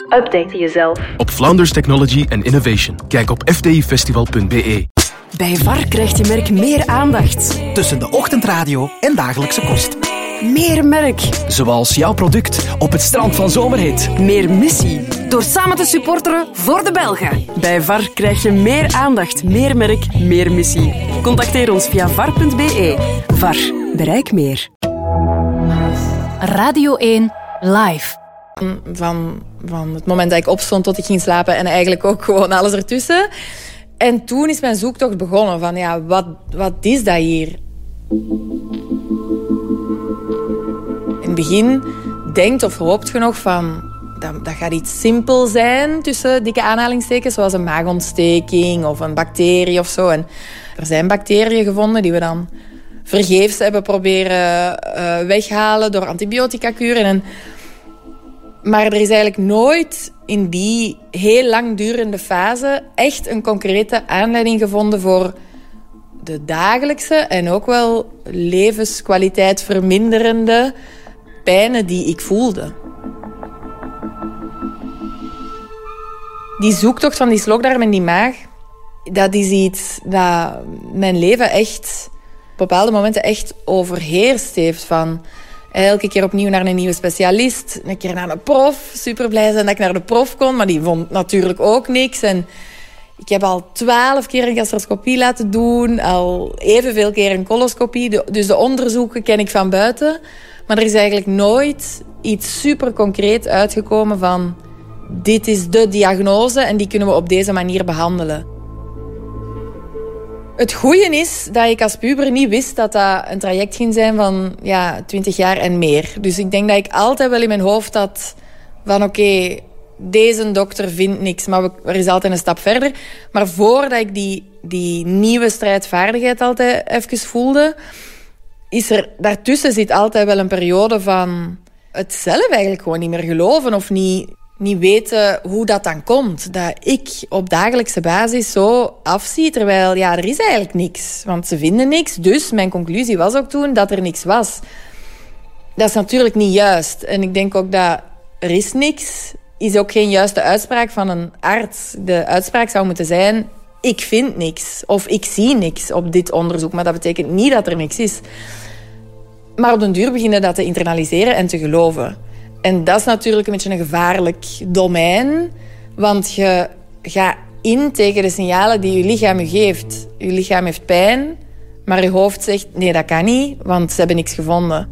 Update jezelf. Op Vlaanders Technology and Innovation. Kijk op fdifestival.be. Bij VAR krijgt je merk meer aandacht. Tussen de ochtendradio en dagelijkse kost. Meer merk. Zoals jouw product op het strand van Zomerhit. Meer missie. Door samen te supporteren voor de Belgen. Bij VAR krijg je meer aandacht, meer merk, meer missie. Contacteer ons via var.be. VAR. Bereik meer. Radio 1 Live. Van het moment dat ik opstond tot ik ging slapen en eigenlijk ook gewoon alles ertussen. En toen is mijn zoektocht begonnen van ja, wat is dat hier? In het begin denkt of hoopt je nog van dat gaat iets simpel zijn tussen dikke aanhalingstekens, zoals een maagontsteking of een bacterie of zo. En er zijn bacteriën gevonden die we dan vergeefs hebben proberen weghalen door antibiotica-kuren. Maar er is eigenlijk nooit in die heel langdurende fase echt een concrete aanleiding gevonden voor de dagelijkse en ook wel levenskwaliteit verminderende pijnen die ik voelde. Die zoektocht van die slokdarm en die maag, dat is iets dat mijn leven echt op bepaalde momenten echt overheerst heeft. Van elke keer opnieuw naar een nieuwe specialist, een keer naar een prof. Super blij zijn dat ik naar de prof kon, maar die vond natuurlijk ook niks. En ik heb al 12 keer een gastroscopie laten doen, al evenveel keer een coloscopie. Dus de onderzoeken ken ik van buiten. Maar er is eigenlijk nooit iets super concreet uitgekomen van dit is de diagnose en die kunnen we op deze manier behandelen. Het goeie is dat ik als puber niet wist dat dat een traject ging zijn van 20 jaar en meer. Dus ik denk dat ik altijd wel in mijn hoofd had van oké, deze dokter vindt niks, maar er is altijd een stap verder. Maar voordat ik die nieuwe strijdvaardigheid altijd even voelde, daartussen zit altijd wel een periode van het zelf eigenlijk gewoon niet meer geloven of niet weten hoe dat dan komt. Dat ik op dagelijkse basis zo afzie, terwijl er is eigenlijk niks. Want ze vinden niks, dus mijn conclusie was ook toen dat er niks was. Dat is natuurlijk niet juist. En ik denk ook dat er is niks, is ook geen juiste uitspraak van een arts. De uitspraak zou moeten zijn, ik vind niks of ik zie niks op dit onderzoek. Maar dat betekent niet dat er niks is. Maar op den duur beginnen dat te internaliseren en te geloven. En dat is natuurlijk een beetje een gevaarlijk domein. Want je gaat in tegen de signalen die je lichaam je geeft. Je lichaam heeft pijn, maar je hoofd zegt nee, dat kan niet, want ze hebben niks gevonden.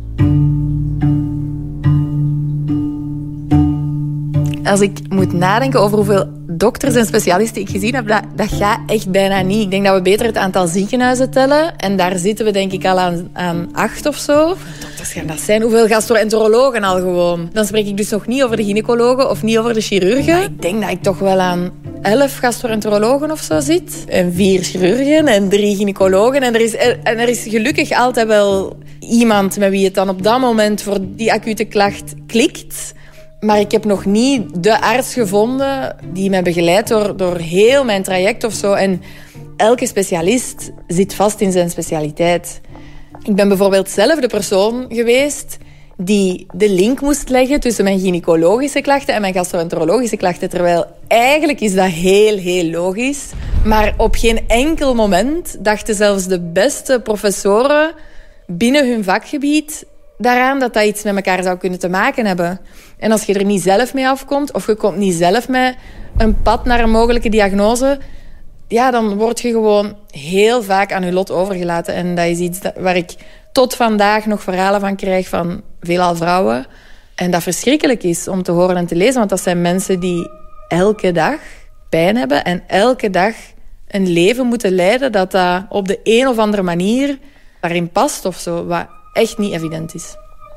Als ik moet nadenken over hoeveel dokters en specialisten ik gezien heb, dat gaat echt bijna niet. Ik denk dat we beter het aantal ziekenhuizen tellen. En daar zitten we denk ik al aan 8 of zo. Hoeveel dokters gaan dat zijn? Hoeveel gastroenterologen al gewoon? Dan spreek ik dus nog niet over de gynaecologen of niet over de chirurgen. Maar ik denk dat ik toch wel aan 11 gastroenterologen of zo zit. En 4 chirurgen en 3 gynaecologen. En er is gelukkig altijd wel iemand met wie het dan op dat moment voor die acute klacht klikt. Maar ik heb nog niet de arts gevonden die mij begeleidt door heel mijn traject of zo. En elke specialist zit vast in zijn specialiteit. Ik ben bijvoorbeeld zelf de persoon geweest die de link moest leggen tussen mijn gynaecologische klachten en mijn gastroenterologische klachten. Terwijl eigenlijk is dat heel, heel logisch. Maar op geen enkel moment dachten zelfs de beste professoren binnen hun vakgebied daaraan dat dat iets met elkaar zou kunnen te maken hebben. En als je er niet zelf mee afkomt, of je komt niet zelf met een pad naar een mogelijke diagnose, dan word je gewoon heel vaak aan je lot overgelaten. En dat is iets waar ik tot vandaag nog verhalen van krijg van veelal vrouwen. En dat verschrikkelijk is om te horen en te lezen, want dat zijn mensen die elke dag pijn hebben en elke dag een leven moeten leiden dat op de een of andere manier daarin past of zo, wat echt niet evident is.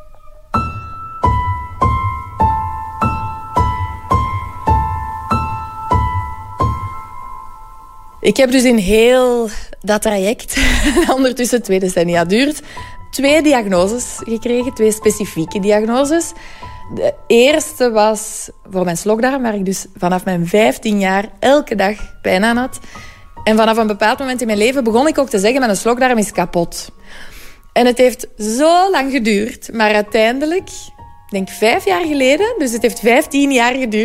Ik heb dus in heel dat traject, ondertussen 2 decennia duurt, 2 diagnoses gekregen, 2 specifieke diagnoses. De eerste was voor mijn slokdarm, waar ik dus vanaf mijn 15 jaar elke dag pijn aan had. En vanaf een bepaald moment in mijn leven begon ik ook te zeggen, mijn slokdarm is kapot. En het heeft zo lang geduurd, maar uiteindelijk, ik denk 5 jaar geleden, dus het heeft 15 jaar geduurd,